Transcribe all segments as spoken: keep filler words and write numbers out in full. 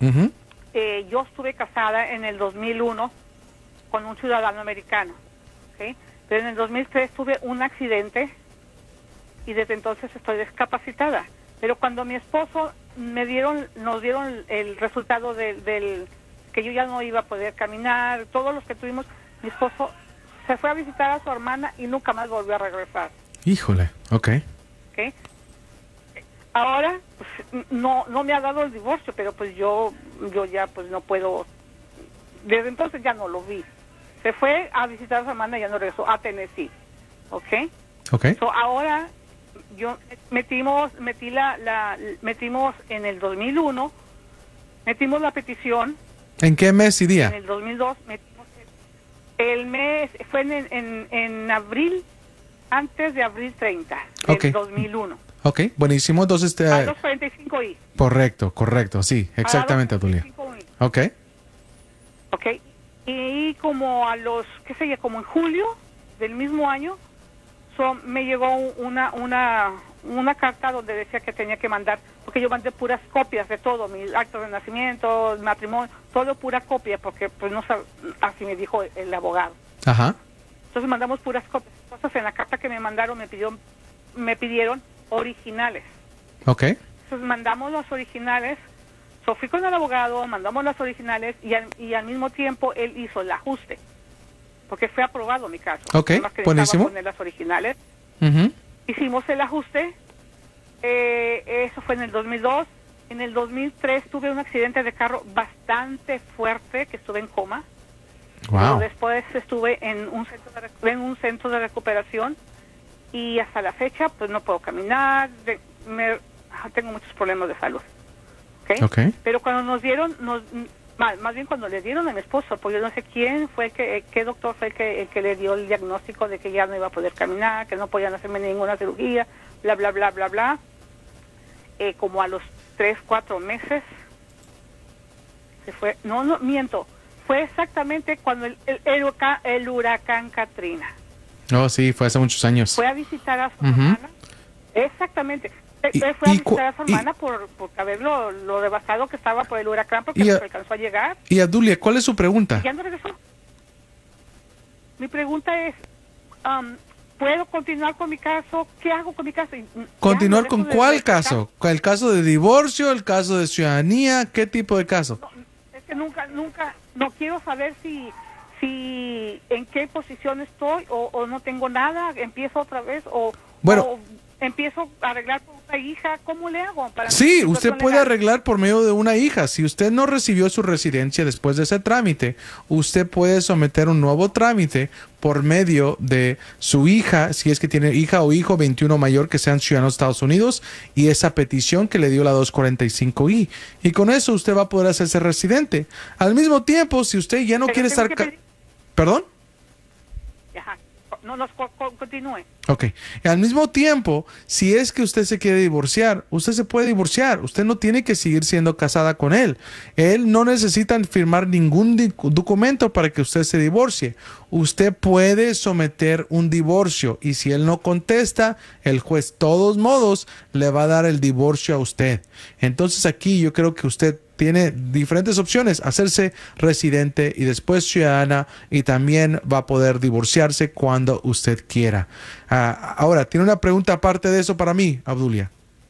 Uh-huh. Eh, yo estuve casada en el dos mil uno con un ciudadano americano, ¿okay? Pero en el dos mil tres tuve un accidente y desde entonces estoy discapacitada. Pero cuando mi esposo me dieron, nos dieron el resultado del, del que yo ya no iba a poder caminar, todos los que tuvimos, mi esposo se fue a visitar a su hermana y nunca más volvió a regresar. Híjole, ok. ¿Okay? Ahora pues, no no me ha dado el divorcio, pero pues yo yo ya pues no puedo, desde entonces ya no lo vi. Se fue a visitar a su hermana y ya no regresó a Tennessee, ¿ok? Ok. So, ahora yo metimos metí la, la metimos en el dos mil uno metimos la petición. ¿En qué mes y día? En el dos mil dos metimos el, el mes fue en, en en abril, antes de abril treinta del okay. dos mil uno. Ok, buenísimo. Entonces, te... a dos cuarenta y cinco i. Correcto, correcto, sí, exactamente, Adulia. Ok. Ok, y como a los, qué sé yo, como en julio del mismo año, so, me llegó una una una carta donde decía que tenía que mandar, porque yo mandé puras copias de todo, mis actos de nacimiento, matrimonio, todo pura copia, porque pues no sab... así me dijo el abogado. Ajá. Entonces mandamos puras copias. Entonces en la carta que me mandaron me pidió, me pidieron originales. Ok. Entonces mandamos los originales, so, fui con el abogado, mandamos las originales y al, y al mismo tiempo él hizo el ajuste, porque fue aprobado mi caso. Ok, buenísimo. Poner las originales. Uh-huh. Hicimos el ajuste, eh, eso fue en el dos mil dos. En el dos mil tres tuve un accidente de carro bastante fuerte, que estuve en coma. Wow. Pero después estuve en un centro de, en un centro de recuperación y hasta la fecha pues no puedo caminar, de, me, tengo muchos problemas de salud. ¿Okay? Okay. Pero cuando nos dieron, nos, más, más bien cuando le dieron a mi esposo, porque yo no sé quién fue, que, qué doctor fue el que, el que le dio el diagnóstico de que ya no iba a poder caminar, que no podían hacerme ninguna cirugía, bla, bla, bla, bla, bla. Eh, como a los tres, cuatro meses, se fue, no, no, miento, fue exactamente cuando el, el, el, huracán, el huracán Katrina. Oh, sí, fue hace muchos años. Fue a visitar a su uh-huh. hermana, exactamente. Y, Él fue a y, visitar a su y, hermana por, por saber lo, lo devastado que estaba por el huracán, porque no alcanzó a llegar. Y Adulia, ¿cuál es su pregunta? Y ya no regresó. Mi pregunta es, um, ¿puedo continuar con mi caso? ¿Qué hago con mi caso? ¿Continuar con cuál caso? ¿El caso de divorcio? ¿El caso de ciudadanía? ¿Qué tipo de caso? No, es que nunca, nunca, no quiero saber si, si en qué posición estoy o, o no tengo nada, empiezo otra vez o... Bueno, o, empiezo a arreglar por una hija, ¿cómo le hago? Para sí, usted puede legal? arreglar por medio de una hija. Si usted no recibió su residencia después de ese trámite, usted puede someter un nuevo trámite por medio de su hija, si es que tiene hija o hijo veintiuno mayor que sean ciudadanos de Estados Unidos, y esa petición que le dio la dos cuarenta y cinco i. Y con eso usted va a poder hacerse residente. Al mismo tiempo, si usted ya no Pero quiere estar... Que pedir... ¿Perdón? Ajá. No nos co co continúe. Ok. Y al mismo tiempo, si es que usted se quiere divorciar, usted se puede divorciar. Usted no tiene que seguir siendo casada con él. Él no necesita firmar ningún documento para que usted se divorcie. Usted puede someter un divorcio y si él no contesta, el juez, todos modos, le va a dar el divorcio a usted. Entonces aquí yo creo que usted tiene diferentes opciones, hacerse residente y después ciudadana, y también va a poder divorciarse cuando usted quiera. Uh, ahora, ¿tiene una pregunta aparte de eso para mí, Abdulia?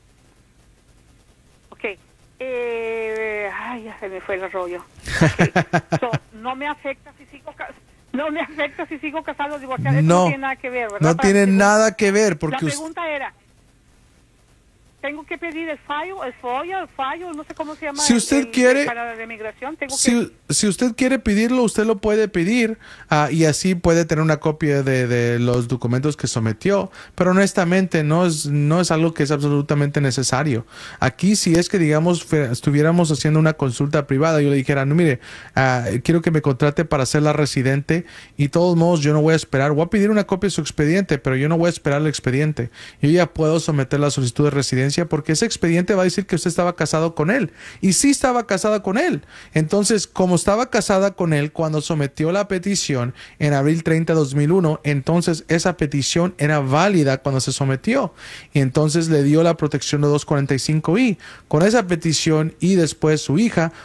Ok. Eh, ay, ya se me fue el rollo. Okay. So, no me afecta si sigo no me afecta si sigo casado o divorciado. Eso no, no tiene nada que ver, ¿verdad? No para tiene nada que ver. Porque la pregunta era, ¿tengo que pedir el fallo, el follo, el fallo, no sé cómo se llama? Si usted el, quiere, el, para la migración, tengo si, que... si usted quiere pedirlo, usted lo puede pedir uh, y así puede tener una copia de, de los documentos que sometió. Pero honestamente no es, no es algo que es absolutamente necesario. Aquí si es que, digamos, estuviéramos haciendo una consulta privada, yo le dijera, no, mire, uh, quiero que me contrate para ser la residente y de todos modos yo no voy a esperar. Voy a pedir una copia de su expediente, pero yo no voy a esperar el expediente. Yo ya puedo someter la solicitud de residencia porque ese expediente va a decir que usted estaba casado con él. Y sí estaba casada con él. Entonces, como estaba casada con él cuando sometió la petición en abril treinta de dos mil uno, entonces esa petición era válida cuando se sometió. Y entonces le dio la protección de dos cuarenta y cinco i. Con esa petición y después su hija,